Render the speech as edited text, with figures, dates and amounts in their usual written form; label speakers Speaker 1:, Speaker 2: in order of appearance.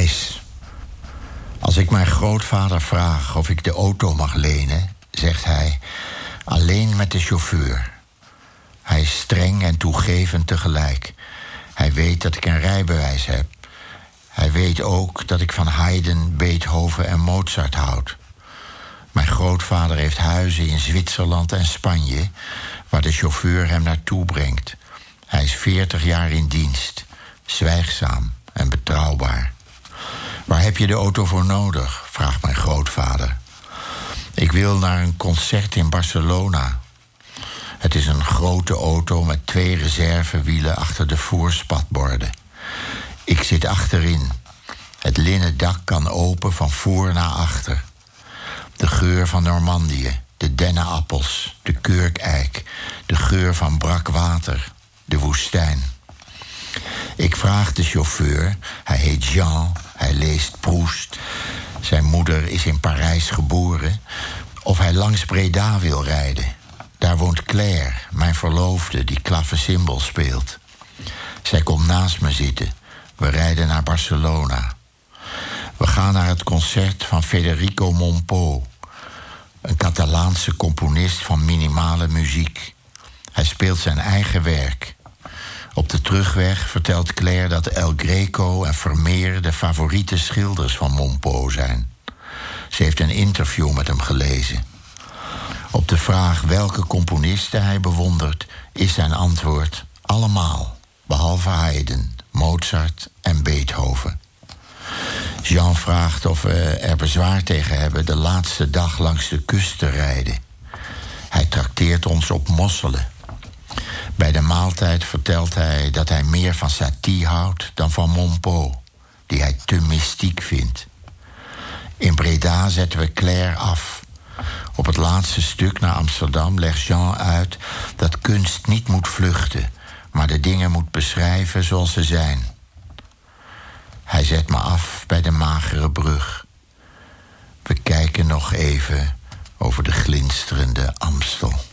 Speaker 1: Gijs. Als ik mijn grootvader vraag of ik de auto mag lenen, zegt hij: alleen met de chauffeur. Hij is streng en toegevend tegelijk. Hij weet dat ik een rijbewijs heb. Hij weet ook dat ik van Haydn, Beethoven en Mozart houd. Mijn grootvader heeft huizen in Zwitserland en Spanje, waar de chauffeur hem naartoe brengt. Hij is 40 jaar in dienst, zwijgzaam en betrouwbaar. Waar heb je de auto voor nodig? Vraagt mijn grootvader. Ik wil naar een concert in Barcelona. Het is een grote auto met 2 reservewielen achter de voorspatborden. Ik zit achterin. Het linnen dak kan open van voor naar achter. De geur van Normandië, de dennenappels, de kurkeik, de geur van brak water, de woestijn. Ik vraag de chauffeur, hij heet Jean, hij leest Proust. Zijn moeder is in Parijs geboren, of hij langs Breda wil rijden. Daar woont Claire, mijn verloofde, die klavecimbal speelt. Zij komt naast me zitten. We rijden naar Barcelona. We gaan naar het concert van Federico Mompou, een Catalaanse componist van minimale muziek. Hij speelt zijn eigen werk. Op de terugweg vertelt Claire dat El Greco en Vermeer de favoriete schilders van Mompou zijn. Ze heeft een interview met hem gelezen. Op de vraag welke componisten hij bewondert, is zijn antwoord: allemaal, behalve Haydn, Mozart en Beethoven. Jean vraagt of we er bezwaar tegen hebben de laatste dag langs de kust te rijden. Hij trakteert ons op mosselen. Bij de maaltijd vertelt hij dat hij meer van Satie houdt dan van Mompou, die hij te mystiek vindt. In Breda zetten we Claire af. Op het laatste stuk naar Amsterdam legt Jean uit dat kunst niet moet vluchten, maar de dingen moet beschrijven zoals ze zijn. Hij zet me af bij de magere brug. We kijken nog even over de glinsterende Amstel.